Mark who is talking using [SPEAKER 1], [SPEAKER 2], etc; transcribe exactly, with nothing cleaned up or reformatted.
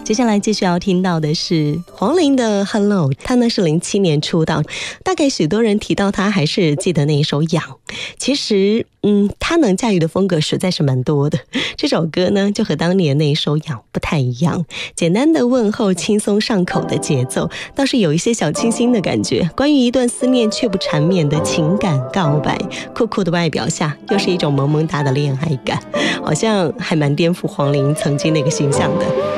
[SPEAKER 1] 接下来继续要听到的是黄龄的 Hello， 她呢是零七年出道，大概许多人提到她还是记得那一首痒。其实嗯，她能驾驭的风格实在是蛮多的，这首歌呢就和当年那一首痒不太一样，简单的问候，轻松上口的节奏，倒是有一些小清新的感觉，关于一段思念却不缠绵的情感告白，酷酷的外表下又是一种萌萌哒的恋爱感，好像还蛮颠覆黄龄曾经那个形象的。